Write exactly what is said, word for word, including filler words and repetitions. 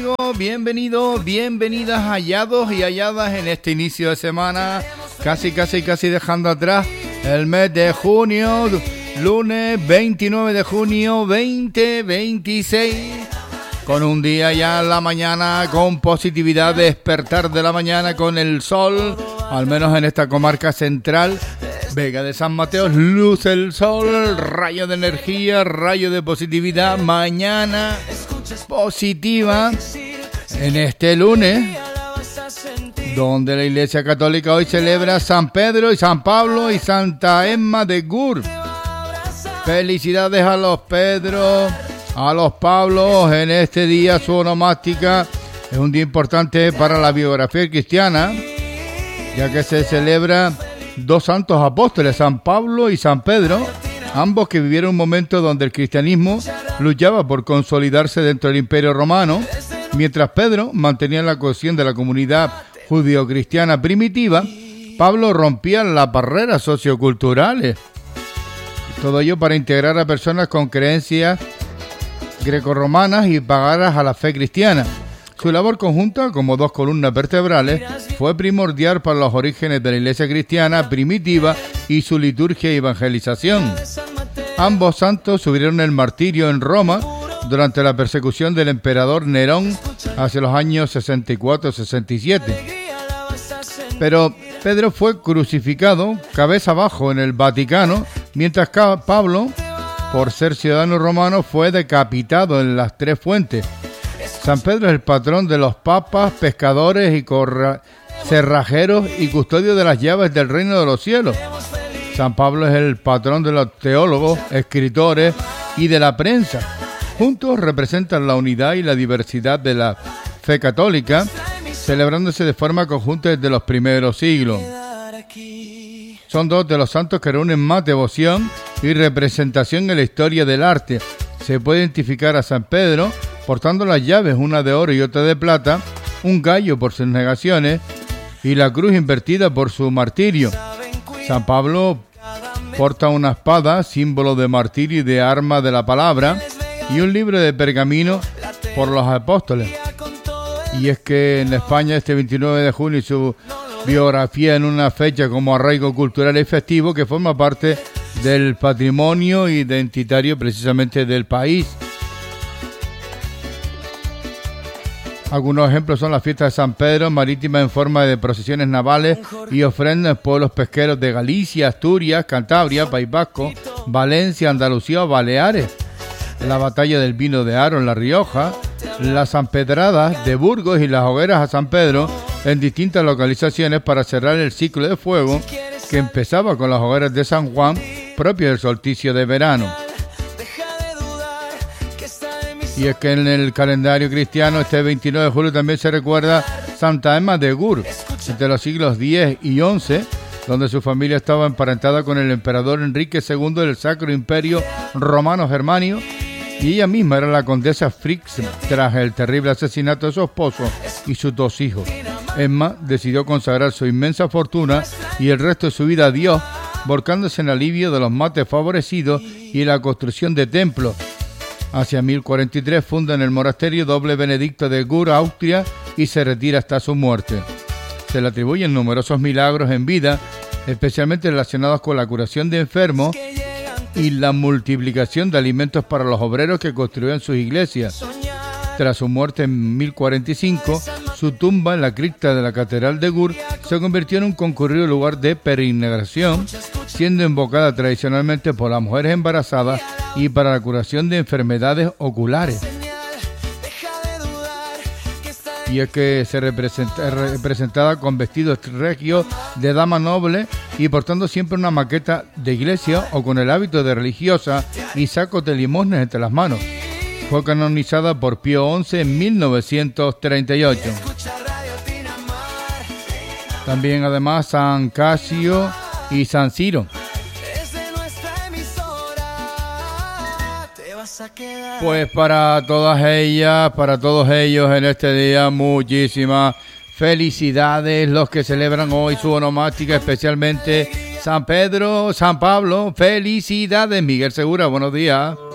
Bienvenidos, bienvenidas, hallados y halladas en este inicio de semana, casi, casi, casi dejando atrás el mes de junio, lunes veintinueve de junio veinte veintiséis, con un día ya en la mañana con positividad, despertar de la mañana con el sol, al menos en esta comarca central, Vega de San Mateo, luce el sol, rayo de energía, rayo de positividad, mañana positiva en este lunes, donde la Iglesia Católica hoy celebra San Pedro y San Pablo y Santa Emma de Gur. Felicidades a los Pedros, a los Pablos en este día. Su onomástica es un día importante para la biografía cristiana, ya que se celebra dos santos apóstoles, San Pablo y San Pedro, ambos que vivieron un momento donde el cristianismo luchaba por consolidarse dentro del Imperio Romano, mientras Pedro mantenía la cohesión de la comunidad judío-cristiana primitiva. Pablo rompía las barreras socioculturales. Todo ello para integrar a personas con creencias grecorromanas y pagadas a la fe cristiana. Su labor conjunta, como dos columnas vertebrales, fue primordial para los orígenes de la Iglesia cristiana primitiva y su liturgia y evangelización. Ambos santos sufrieron el martirio en Roma durante la persecución del emperador Nerón hacia los años sesenta y cuatro sesenta y siete. Pero Pedro fue crucificado cabeza abajo en el Vaticano, mientras que Pablo, por ser ciudadano romano, fue decapitado en las Tres Fuentes. San Pedro es el patrón de los papas, pescadores y corra- cerrajeros y custodio de las llaves del reino de los cielos. San Pablo es el patrón de los teólogos, escritores y de la prensa. Juntos representan la unidad y la diversidad de la fe católica, celebrándose de forma conjunta desde los primeros siglos. Son dos de los santos que reúnen más devoción y representación en la historia del arte. Se puede identificar a San Pedro portando las llaves, una de oro y otra de plata, un gallo por sus negaciones y la cruz invertida por su martirio. San Pablo porta una espada, símbolo de martirio y de arma de la palabra, y un libro de pergamino por los apóstoles. Y es que en España este veintinueve de junio su biografía en una fecha como arraigo cultural y festivo que forma parte del patrimonio identitario precisamente del país. Algunos ejemplos son las fiestas de San Pedro, marítimas en forma de procesiones navales y ofrendas en pueblos pesqueros de Galicia, Asturias, Cantabria, País Vasco, Valencia, Andalucía o Baleares. La batalla del vino de Haro en La Rioja, las sanpedradas de Burgos y las hogueras a San Pedro en distintas localizaciones para cerrar el ciclo de fuego que empezaba con las hogueras de San Juan, propio del solsticio de verano. Y es que en el calendario cristiano este veintinueve de julio también se recuerda Santa Emma de Gur, entre los siglos diez y once, donde su familia estaba emparentada con el emperador Enrique segundo del Sacro Imperio Romano Germanio, y ella misma era la condesa Frix tras el terrible asesinato de su esposo y sus dos hijos. Emma decidió consagrar su inmensa fortuna y el resto de su vida a Dios, volcándose en alivio de los más desfavorecidos y en la construcción de templos. Hacia mil cuarenta y tres funda en el monasterio Doble Benedicto de Gur, Austria, y se retira hasta su muerte. Se le atribuyen numerosos milagros en vida, especialmente relacionados con la curación de enfermos y la multiplicación de alimentos para los obreros que construían sus iglesias. Tras su muerte en mil cuarenta y cinco, su tumba en la cripta de la Catedral de Gur se convirtió en un concurrido lugar de peregrinación, siendo invocada tradicionalmente por las mujeres embarazadas y para la curación de enfermedades oculares. Y es que se representa, representada con vestidos regios de dama noble y portando siempre una maqueta de iglesia o con el hábito de religiosa y sacos de limosnas entre las manos. Fue canonizada por Pío once en mil novecientos treinta y ocho. También además San Casio y San Ciro. Pues para todas ellas, para todos ellos en este día, muchísimas felicidades, los que celebran hoy su onomástica, especialmente San Pedro, San Pablo. Felicidades, Miguel Segura, buenos días.